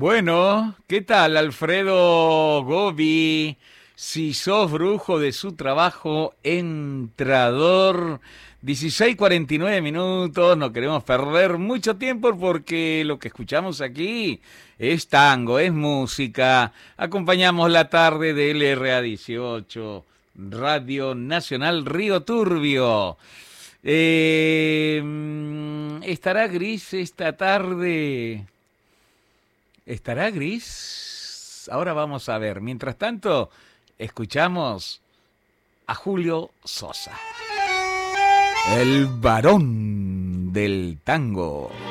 Bueno, ¿qué tal, Alfredo Gobi? Si sos brujo de su trabajo, entrador. 16:49, no queremos perder mucho tiempo porque lo que escuchamos aquí es tango, es música. Acompañamos la tarde de LRA 18, Radio Nacional Río Turbio. ¿Estará gris esta tarde? ¿Estará gris? Ahora vamos a ver. Mientras tanto, escuchamos a Julio Sosa, el varón del tango.